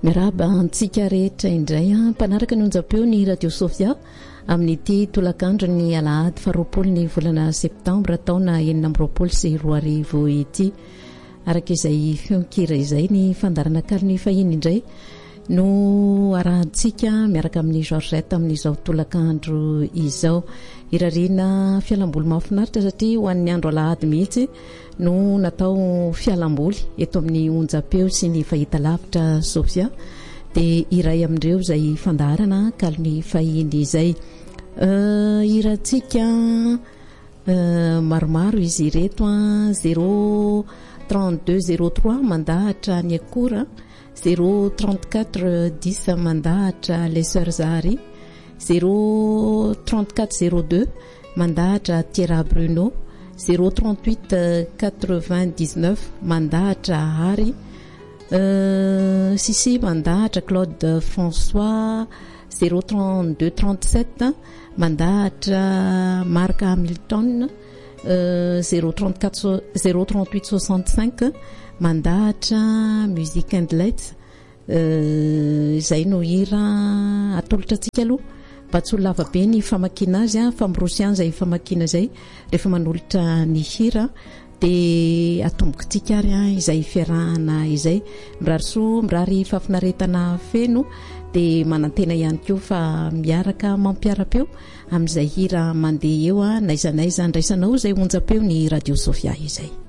Miarahaba antsika rehetra indray mpanaraka ny onjam-peo ny Radio Sofia amin'ity tolakandro ny alahady 20 ny volana septambra taona 2024 ity. Araka izay feonkira izay ny fandarana karny fahiny indray no arahantsika miaraka amin'ny Georgette amin'izao tolakandro izao. Irarina fialamboly mahafinaritra satria ho an'ny andro alahady mihitsy no natao fialamboly eto amin'ny onjam-peo sy ny fahitalavitra Sofia. Dia iray amin'ireo izay fandarana kalmy fahiny izay. Iratsika maromaro izy ireto 03203 mandahatra ny akora, 03410 mandahatra les sœurs Zahary, 03402 mandahatra Thierry Bruno, 03899 mandahatra Harry, Sissi mandahatra Claude François, 03237 mandahatra Marc Hamilton, 03865 mandahatra Musique and Lights. Zay no hira atolotra antsika aloha mba tsy ho lava be ny famakina azy fa mirosy an'izay famakina zay rehefa manolotra ny hira dia atomboka tsika ary izay fiarahana izay mirary fafinaretana feno dia manantena ihany koa fa miaraka mampiara-peo amin'izay hira mandeha eo naizanaiza ndraisanao izay onjam-peo ny Radio Sofia izay.